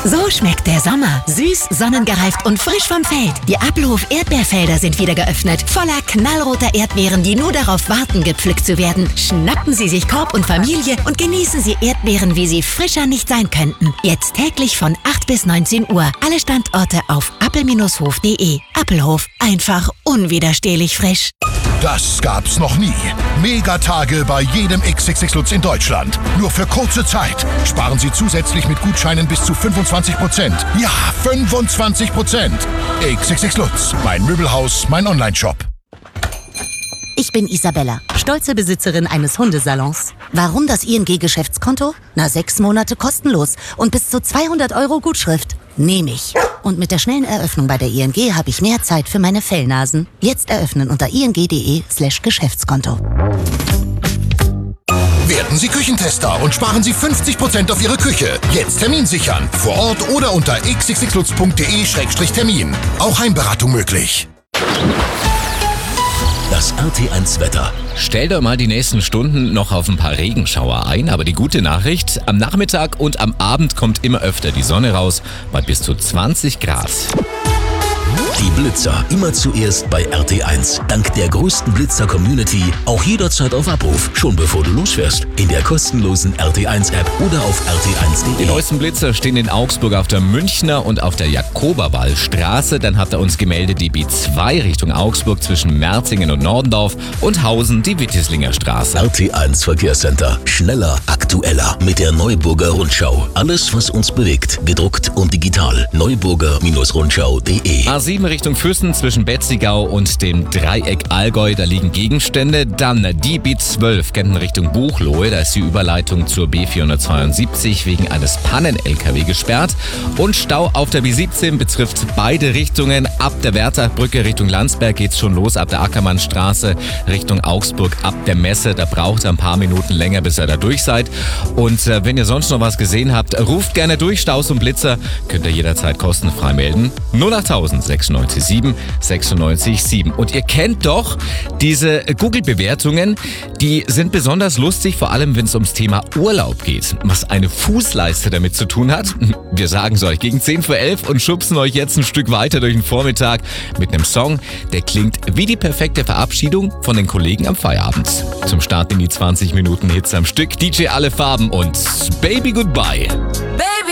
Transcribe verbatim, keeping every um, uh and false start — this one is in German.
So schmeckt der Sommer. Süß, sonnengereift und frisch vom Feld. Die Appelhof Erdbeerfelder sind wieder geöffnet. Voller knallroter Erdbeeren, die nur darauf warten, gepflückt zu werden. Schnappen Sie sich Korb und Familie und genießen Sie Erdbeeren, wie sie frischer nicht sein könnten. Jetzt täglich von acht bis neunzehn Uhr. Alle Standorte auf appel Bindestrich hof punkt de. Appelhof. Einfach unwiderstehlich frisch. Das gab's noch nie. Megatage bei jedem X X X Lutz in Deutschland. Nur für kurze Zeit. Sparen Sie zusätzlich mit Gutscheinen bis zu fünfundzwanzig Prozent. Ja, fünfundzwanzig Prozent. X X X Lutz. Mein Möbelhaus, mein Onlineshop. Ich bin Isabella, stolze Besitzerin eines Hundesalons. Warum das I N G-Geschäftskonto? Na, sechs Monate kostenlos und bis zu zweihundert Euro Gutschrift. Nehme ich. Und mit der schnellen Eröffnung bei der I N G habe ich mehr Zeit für meine Fellnasen. Jetzt eröffnen unter ing.de slash Geschäftskonto. Werden Sie Küchentester und sparen Sie fünfzig Prozent auf Ihre Küche. Jetzt Termin sichern. Vor Ort oder unter x x x lutz punkt de Schrägstrich Termin. Auch Heimberatung möglich. Das R T eins Wetter. Stellt euch mal die nächsten Stunden noch auf ein paar Regenschauer ein, aber die gute Nachricht, am Nachmittag und am Abend kommt immer öfter die Sonne raus, bei bis zu zwanzig Grad. Die Blitzer immer zuerst bei R T eins. Dank der größten Blitzer-Community auch jederzeit auf Abruf, schon bevor du losfährst. In der kostenlosen R T eins App oder auf r t eins punkt de. Die neuesten Blitzer stehen in Augsburg auf der Münchner und auf der Jakoberwallstraße. Dann hat er uns gemeldet die B zwei Richtung Augsburg zwischen Merzingen und Nordendorf und Hausen die Wittislinger Straße. R T eins Verkehrscenter. Schneller, aktueller mit der Neuburger Rundschau. Alles, was uns bewegt, gedruckt und digital. neuburger Rundschau punkt de. A sieben Richtung Füssen zwischen Betzigau und dem Dreieck Allgäu, da liegen Gegenstände. Dann die B zwölf Kempten Richtung Buchloe, da ist die Überleitung zur B vierhundertzweiundsiebzig wegen eines Pannen-L K W gesperrt. Und Stau auf der B siebzehn betrifft beide Richtungen. Ab der Wärterbrücke Richtung Landsberg geht's schon los, ab der Ackermannstraße Richtung Augsburg, ab der Messe. Da braucht er ein paar Minuten länger, bis ihr da durch seid. Und äh, wenn ihr sonst noch was gesehen habt, ruft gerne durch. Staus und Blitzer könnt ihr jederzeit kostenfrei melden. null acht sechsundneunzig sieben sechsundneunzig sieben. Und ihr kennt doch diese Google-Bewertungen, die sind besonders lustig, vor allem wenn es ums Thema Urlaub geht. Was eine Fußleiste damit zu tun hat, wir sagen es euch gegen zehn vor elf und schubsen euch jetzt ein Stück weiter durch den Vormittag mit einem Song, der klingt wie die perfekte Verabschiedung von den Kollegen am Feierabend. Zum Start in die zwanzig Minuten Hits am Stück, D J Alle Farben und Baby Goodbye. Baby